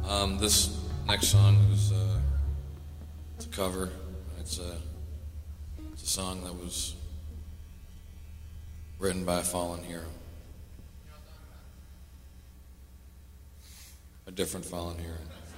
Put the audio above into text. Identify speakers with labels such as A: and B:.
A: This next song is it's a cover. It's a song that was written by a fallen hero. A different fallen hero.